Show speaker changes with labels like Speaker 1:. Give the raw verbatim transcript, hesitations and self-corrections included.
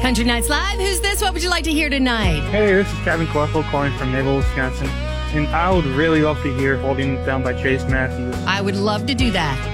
Speaker 1: Country Nights Live. Who's this? What would you like to hear tonight?
Speaker 2: Hey, this is Kevin Cleffel calling from Naval, Wisconsin. And I would really love to hear Holding Down by Chase Matthews.
Speaker 1: I would love to do that.